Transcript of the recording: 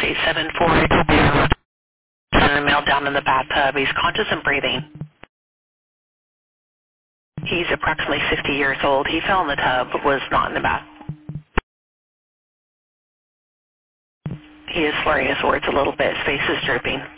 874 W. And a male down in the bathtub. He's conscious and breathing. He's approximately 50 years old. He fell in the tub, but was not in the bath. He is slurring his words a little bit. His face is drooping.